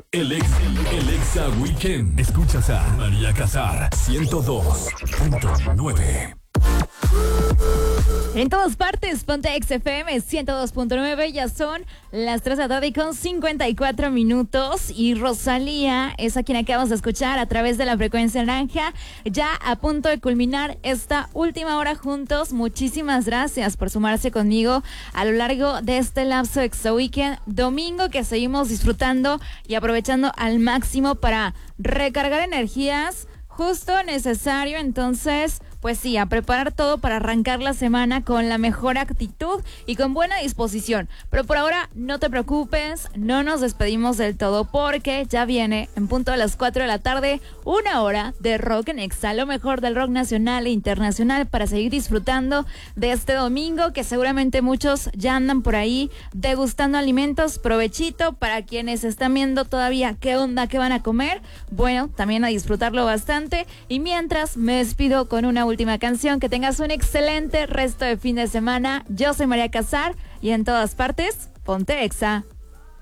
El Exa Weekend. Escuchas a María Casar, 102.9. En todas partes, ponte XFM 102.9, ya son las 3 de la tarde con 54 minutos y Rosalía es a quien acabamos de escuchar a través de la frecuencia naranja, ya a punto de culminar esta última hora juntos. Muchísimas gracias por sumarse conmigo a lo largo de este lapso Exa Weekend, domingo que seguimos disfrutando y aprovechando al máximo para recargar energías, justo necesario. Entonces, pues sí, a preparar todo para arrancar la semana con la mejor actitud y con buena disposición. Pero por ahora no te preocupes, no nos despedimos del todo porque ya viene en punto de las 4 de la tarde una hora de rock en Exa, lo mejor del rock nacional e internacional para seguir disfrutando de este domingo que seguramente muchos ya andan por ahí degustando alimentos. Provechito para quienes están viendo todavía qué onda, qué van a comer. Bueno, también a disfrutarlo bastante. Y mientras me despido con una última canción, que tengas un excelente resto de fin de semana. Yo soy María Casar y en todas partes, ponte Exa.